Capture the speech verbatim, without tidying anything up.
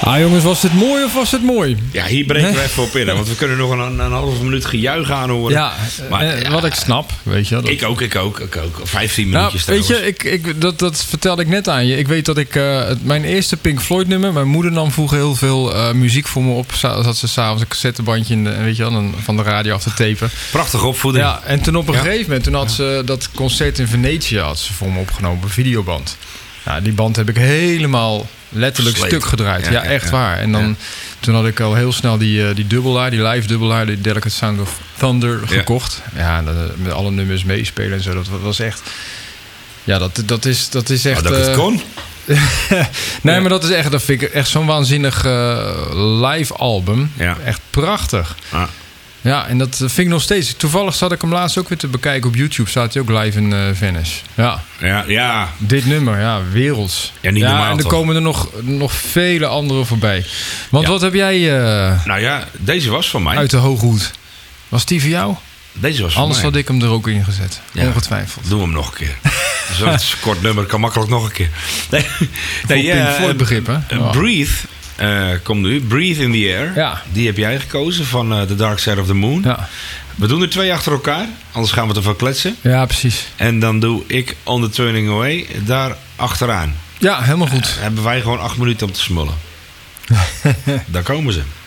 Ah jongens, was het mooi of was het mooi? Ja, hier breken we even op in. Want we kunnen nog een, een halve minuut gejuich aan horen. Ja, maar, eh, ja, wat ik snap, weet je. Dat... Ik ook, ik ook, ik ook. vijftien nou, minuutjes weet trouwens. je, ik, ik, dat, dat vertelde ik net aan je. Ik weet dat ik uh, het, mijn eerste Pink Floyd nummer... Mijn moeder nam vroeger heel veel uh, muziek voor me op. Zat ze s'avonds een cassettebandje in de, weet je, dan, van de radio af te tapen. Prachtige opvoeding. Ja, en toen op een ja. gegeven moment... Toen had ze dat concert in Venetië had ze voor me opgenomen. Een videoband. Ja, die band heb ik helemaal... letterlijk Sleet. stuk gedraaid. Ja, ja echt ja. waar. En dan, ja. toen had ik al heel snel die, die dubbelaar, die live dubbelaar, die Delicate Sound of Thunder gekocht. Ja, ja dat, met alle nummers meespelen en zo. Dat was echt... Ja, dat, dat, is, dat is echt... Oh, dat het kon? nee, ja. maar dat is echt, dat vind ik echt zo'n waanzinnig uh, live album. Ja. Echt prachtig. Ah. Ja, en dat vind ik nog steeds. Toevallig zat ik hem laatst ook weer te bekijken op YouTube. Staat hij ook live in uh, Venice. Ja. Ja, ja. Dit nummer, ja, werelds. Ja, niet ja, normaal, en er toch? komen er nog, nog vele andere voorbij. Want ja. wat heb jij... Uh, nou ja, deze was van mij. Uit de hoge hoed. Was die voor jou? Deze was van Anders mij. had ik hem er ook in gezet. Ja. Ongetwijfeld. Doe hem nog een keer. Zo'n kort nummer kan makkelijk nog een keer. Nee, nee ja, Pink Floyd begrip, hè? Uh, Breathe. Uh, kom nu. Breathe in the Air. Ja. Die heb jij gekozen van uh, The Dark Side of the Moon. Ja. We doen er twee achter elkaar. Anders gaan we te veel kletsen. Ja, precies. En dan doe ik On the Turning Away daar achteraan. Ja, helemaal goed. Uh, hebben wij gewoon acht minuten om te smullen. Daar komen ze.